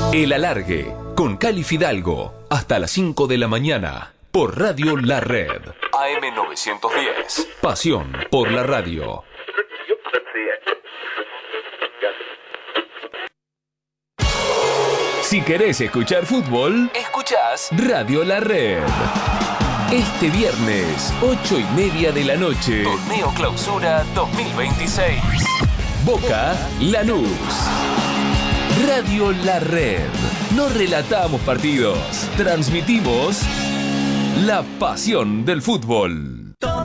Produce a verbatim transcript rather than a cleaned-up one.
El Alargue, con Cali Fidalgo, hasta las cinco de la mañana, por Radio La Red. A M novecientos diez. Pasión por la radio. Si querés escuchar fútbol, escuchás Radio La Red. Este viernes, ocho y media de la noche, Torneo Clausura dos mil veintiséis. Boca Lanús. Radio La Red. No relatamos partidos, transmitimos la pasión del fútbol.